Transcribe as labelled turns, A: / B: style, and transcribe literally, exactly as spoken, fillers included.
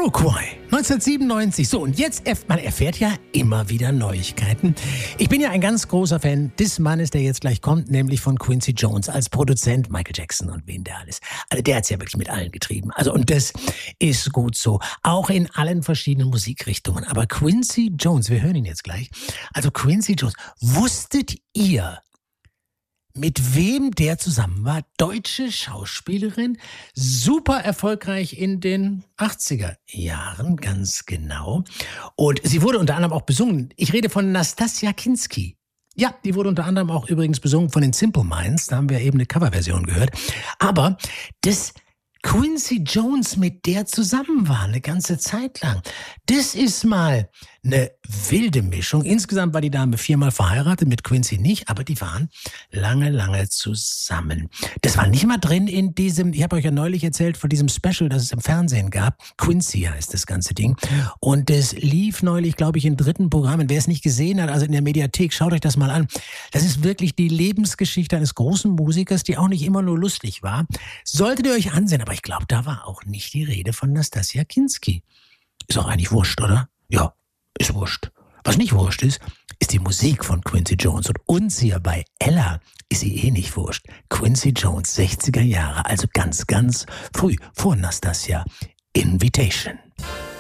A: Jamiroquai, neunzehnhundertsiebenundneunzig. So, und jetzt, erf- man erfährt ja immer wieder Neuigkeiten. Ich bin ja ein ganz großer Fan des Mannes, der jetzt gleich kommt, nämlich von Quincy Jones als Produzent, Michael Jackson und wen der alles. Also der hat's ja wirklich mit allen getrieben. Also, und das ist gut so. Auch in allen verschiedenen Musikrichtungen. Aber Quincy Jones, wir hören ihn jetzt gleich. Also Quincy Jones, wusstet ihr, mit wem der zusammen war? Deutsche Schauspielerin, super erfolgreich in den achtziger Jahren, ganz genau. Und sie wurde unter anderem auch besungen. Ich rede von Nastassja Kinski. Ja, die wurde unter anderem auch übrigens besungen von den Simple Minds. Da haben wir eben eine Coverversion gehört. Aber das Quincy Jones mit der zusammen war, eine ganze Zeit lang. Das ist mal eine wilde Mischung. Insgesamt war die Dame viermal verheiratet, mit Quincy nicht, aber die waren lange, lange zusammen. Das war nicht mal drin in diesem, ich habe euch ja neulich erzählt von diesem Special, das es im Fernsehen gab. Quincy heißt das ganze Ding. Und das lief neulich, glaube ich, in dritten Programmen. Wer es nicht gesehen hat, also in der Mediathek, schaut euch das mal an. Das ist wirklich die Lebensgeschichte eines großen Musikers, die auch nicht immer nur lustig war. Solltet ihr euch ansehen, aber ich glaube, da war auch nicht die Rede von Nastassja Kinski. Ist auch eigentlich wurscht, oder? Ja, ist wurscht. Was nicht wurscht ist, ist die Musik von Quincy Jones. Und uns hier bei Ella ist sie eh nicht wurscht. Quincy Jones, sechziger Jahre, also ganz, ganz früh vor Nastassja. Invitation.